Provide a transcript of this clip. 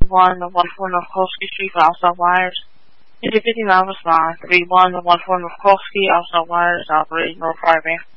1 to 1-4 North Kolsky Street for Outside Wires. Into 59 respond. 3-1 to 1-4 North Kolsky, Outside Wires, operating North Fireband.